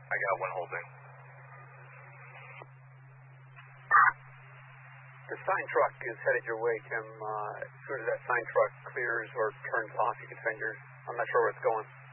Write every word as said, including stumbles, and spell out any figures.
I got one holding. The sign truck is headed your way, Tim. Uh, as soon as that sign truck clears or turns off, you can send your... I'm not sure where it's going.